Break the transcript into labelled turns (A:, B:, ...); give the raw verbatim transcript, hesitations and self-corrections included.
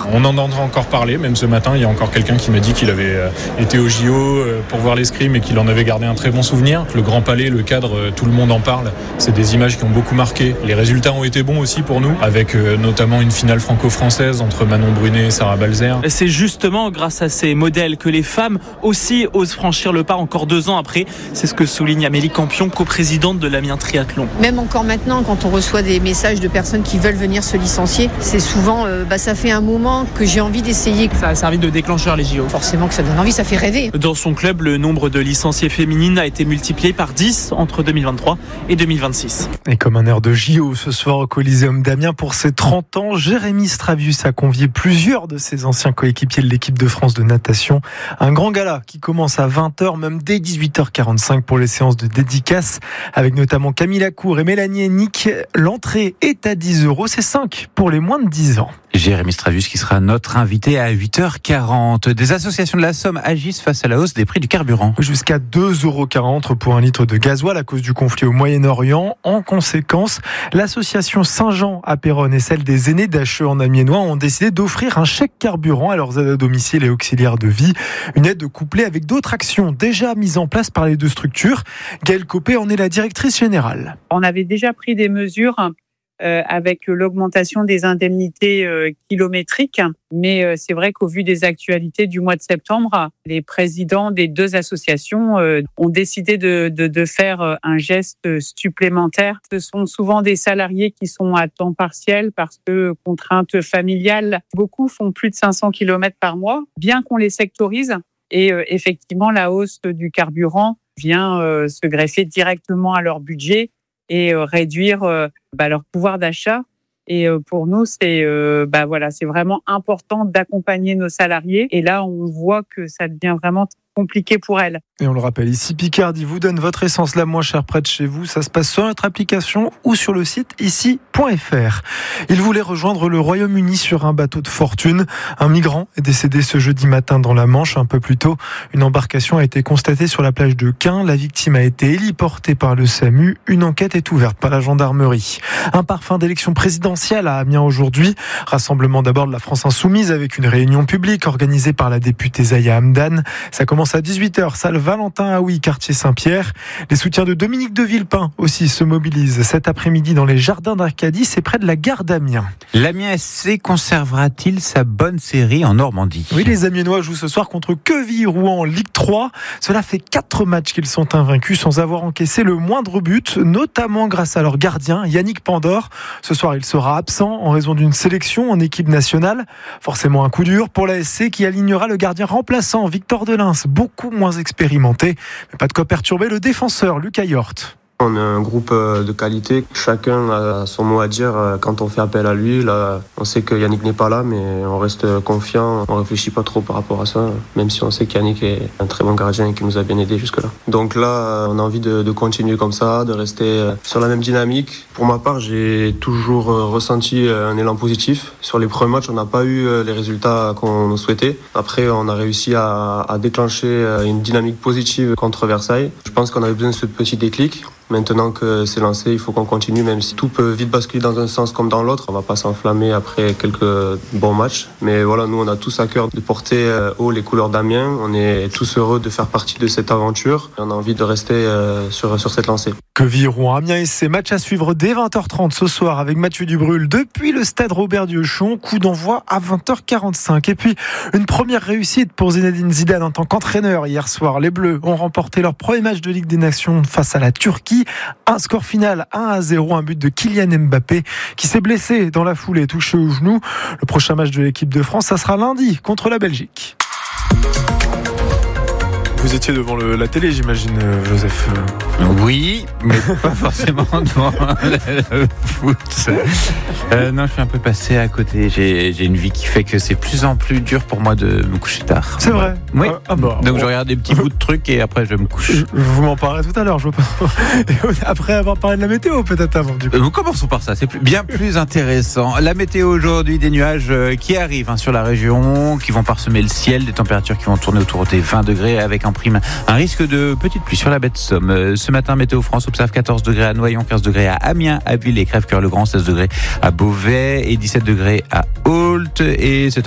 A: On en entend encore parler, même ce matin, il y a encore quelqu'un qui m'a dit qu'il avait euh, été au J O euh, pour voir l'escrime et qu'il en avait gardé un très bon souvenir. Le Grand Palais, le cadre, euh, tout le monde en parle. C'est des images qui ont beaucoup marqué. Les résultats ont été bons aussi pour nous, avec euh, notamment une finale franco-française entre Manon Brunet et Sarah Balzer.
B: C'est justement grâce à ces modèles que les femmes aussi osent franchir le pas encore deux ans après. C'est ce que souligne Amélie Campion, coprésidente de l'Amiens Triathlon.
C: Même encore maintenant, quand on reçoit des messages de personnes qui veulent venir se licencier, c'est souvent, euh, bah, ça fait un moment que j'ai envie d'essayer.
B: Ça a servi de déclencheur les J O.
C: Forcément que ça donne envie, ça fait rêver.
B: Dans son club, le nombre de licenciées féminines a été multiplié par dix entre deux mille vingt-trois et deux mille vingt-six.
D: Et comme un air de J O ce soir au Coliseum d'Amiens pour ses trente ans, Jérémy Stravius a convié plusieurs de ses anciens coéquipiers de l'équipe de France de natation. Un grand gala qui commence à vingt heures, même dès dix-huit heures quarante-cinq pour les séances de dédicaces, avec notamment Camille Lacour et Mélanie Hennick. L'entrée est à dix euros, c'est cinq pour les moins de dix ans.
E: Jérémy Stravius qui sera notre invité à huit heures quarante. Des associations de la Somme agissent face à la hausse des prix du carburant.
D: Jusqu'à deux euros quarante pour un litre de gasoil à cause du conflit au Moyen-Orient. En conséquence, l'association Saint-Jean à Péronne et celle des aînés d'Acheux en Amiénois ont décidé d'offrir un chèque carburant à leurs aides à domicile et auxiliaires de vie. Une aide couplée avec d'autres actions déjà mises en place par les deux structures. Gaëlle Copé en est la directrice générale.
F: On avait déjà pris des mesures Euh, avec l'augmentation des indemnités euh, kilométriques. Mais euh, c'est vrai qu'au vu des actualités du mois de septembre, les présidents des deux associations euh, ont décidé de, de, de faire un geste supplémentaire. Ce sont souvent des salariés qui sont à temps partiel parce que contraintes familiales. Beaucoup font plus de cinq cents kilomètres par mois, bien qu'on les sectorise. Et euh, effectivement, la hausse du carburant vient euh, se greffer directement à leur budget et euh, réduire euh, bah, leur pouvoir d'achat. Et euh, pour nous, c'est euh, bah voilà, c'est vraiment important d'accompagner nos salariés. Et là, on voit que ça devient vraiment compliqué pour elles.
D: Et on le rappelle ici, Picardie vous donne votre essence la moins chère près de chez vous. Ça se passe sur notre application ou sur le site ici point f r. Il voulait rejoindre le Royaume-Uni sur un bateau de fortune. Un migrant est décédé ce jeudi matin dans la Manche. Un peu plus tôt, une embarcation a été constatée sur la plage de Caen. La victime a été héliportée par le S A M U. Une enquête est ouverte par la gendarmerie. Un parfum d'élection présidentielle à Amiens aujourd'hui. Rassemblement d'abord de la France Insoumise avec une réunion publique organisée par la députée Zaya Hamdan. Ça commence à dix-huit heures, salle Valentin Aoui, quartier Saint-Pierre. Les soutiens de Dominique de Villepin aussi se mobilisent cet après-midi dans les jardins d'Arcadie, c'est près de la gare d'Amiens.
E: L'Amiens S C conservera-t-il sa bonne série en Normandie ?
D: Oui, les Amiénois jouent ce soir contre Quevilly-Rouen en Ligue trois. Cela fait quatre matchs qu'ils sont invaincus sans avoir encaissé le moindre but, notamment grâce à leur gardien Yannick Pandore. Ce soir, il sera absent en raison d'une sélection en équipe nationale. Forcément un coup dur pour la S C qui alignera le gardien remplaçant Victor Delins, beaucoup moins expérimenté. Mais pas de quoi perturber le défenseur Lucas Yort.
G: On est un groupe de qualité, chacun a son mot à dire quand on fait appel à lui. Là, on sait que Yannick n'est pas là, mais on reste confiant, on réfléchit pas trop par rapport à ça, même si on sait qu'Yannick est un très bon gardien et qui nous a bien aidé jusque-là. Donc là, on a envie de, de continuer comme ça, de rester sur la même dynamique. Pour ma part, j'ai toujours ressenti un élan positif. Sur les premiers matchs, on n'a pas eu les résultats qu'on souhaitait. Après, on a réussi à, à déclencher une dynamique positive contre Versailles. Je pense qu'on avait besoin de ce petit déclic. Maintenant que c'est lancé, il faut qu'on continue, même si tout peut vite basculer dans un sens comme dans l'autre. On va pas s'enflammer après quelques bons matchs. Mais voilà, nous, on a tous à cœur de porter haut les couleurs d'Amiens. On est tous heureux de faire partie de cette aventure. On a envie de rester sur, sur cette lancée.
D: Quevilly-Rouen, Amiens S C, match à suivre dès vingt heures trente ce soir avec Mathieu Dubrul depuis le stade Robert-Diochon. Coup d'envoi à vingt heures quarante-cinq. Et puis, une première réussite pour Zinedine Zidane en tant qu'entraîneur hier soir. Les Bleus ont remporté leur premier match de Ligue des Nations face à la Turquie. Un score final un à zéro, un but de Kylian Mbappé qui s'est blessé dans la foulée, touché au genou. Le prochain match de l'équipe de France, ça sera lundi contre la Belgique. Vous étiez devant le, la télé, j'imagine, Joseph.
E: Oui, mais pas forcément devant le, le foot. Euh, non, je suis un peu passé à côté. J'ai, j'ai une vie qui fait que c'est de plus en plus dur pour moi de me coucher tard.
D: C'est vrai.
E: Oui.
D: Ah, ah bah,
E: Donc
D: bon.
E: je regarde des petits bouts de trucs et après je me couche.
D: Je, vous m'en parlerez tout à l'heure, je pense. Et après avoir parlé de la météo, peut-être avant. Du coup.
E: Euh, commençons par ça. C'est plus, bien plus intéressant. La météo aujourd'hui, des nuages qui arrivent hein, sur la région, qui vont parsemer le ciel, des températures qui vont tourner autour des vingt degrés avec en prime un risque de petite pluie sur la baie de Somme. Ce matin, Météo France observe quatorze degrés à Noyon, quinze degrés à Amiens, Abbeville et Crèvecoeur-le-Grand, seize degrés à Beauvais et dix-sept degrés à Ault. Et c'est